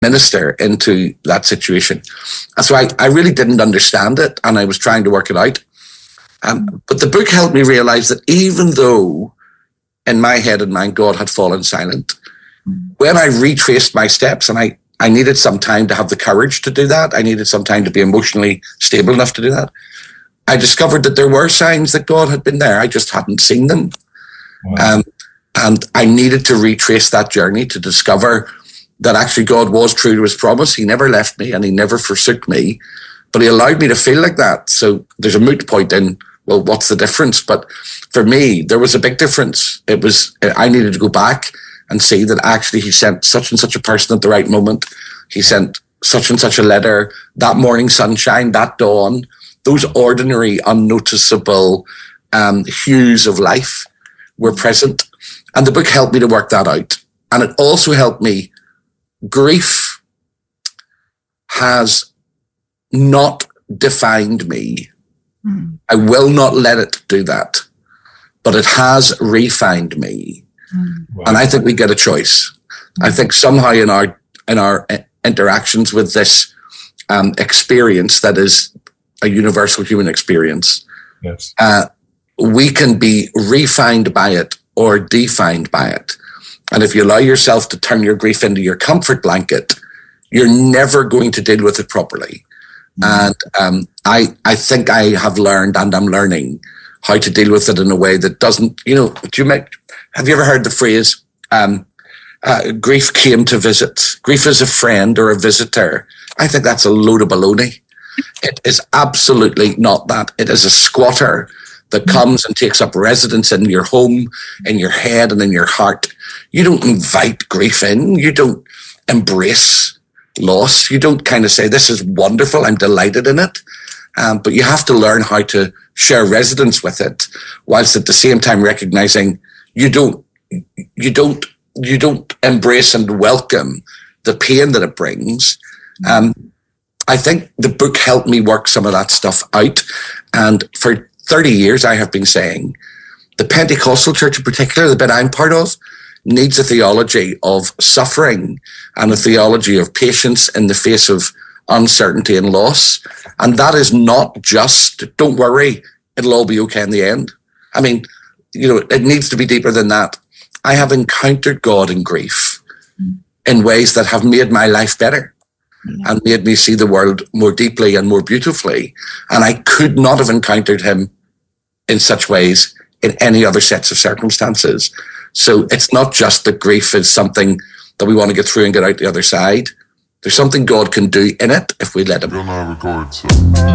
minister into that situation. And so I really didn't understand it, and I was trying to work it out. But the book helped me realize that even though in my head and mind God had fallen silent, when I retraced my steps, and I needed some time to have the courage to do that, I needed some time to be emotionally stable enough to do that, I discovered that there were signs that God had been there. I just hadn't seen them. Wow. And I needed to retrace that journey to discover that actually God was true to his promise. He never left me and he never forsook me, but he allowed me to feel like that. So there's a moot point in, well, what's the difference? But for me, there was a big difference. I needed to go back and see that actually he sent such and such a person at the right moment. He sent such and such a letter, that morning sunshine, that dawn, those ordinary, unnoticeable hues of life were present. And the book helped me to work that out. And it also helped me. Grief has not defined me. I will not let it do that. But it has refined me. Wow. And I think we get a choice. I think somehow in our interactions with this experience that is a universal human experience, yes, we can be refined by it or defined by it. And if you allow yourself to turn your grief into your comfort blanket, you're never going to deal with it properly. And I think I have learned, and I'm learning, how to deal with it in a way that doesn't, have you ever heard the phrase, grief came to visit? Grief is a friend or a visitor. I think that's a load of baloney. It is absolutely not that. It is a squatter that comes and takes up residence in your home, in your head, and in your heart. You don't invite grief in. You don't embrace loss. You don't kind of say, this is wonderful, I'm delighted in it. But you have to learn how to share residence with it, whilst at the same time recognizing you don't embrace and welcome the pain that it brings. I think the book helped me work some of that stuff out. And for 30 years, I have been saying the Pentecostal church in particular, the bit I'm part of, needs a theology of suffering and a theology of patience in the face of uncertainty and loss. And that is not just, don't worry, it'll all be okay in the end. I mean, it needs to be deeper than that. I have encountered God in grief in ways that have made my life better and made me see the world more deeply and more beautifully. And I could not have encountered him in such ways in any other sets of circumstances. So it's not just that grief is something that we want to get through and get out the other side. There's something God can do in it if we let him.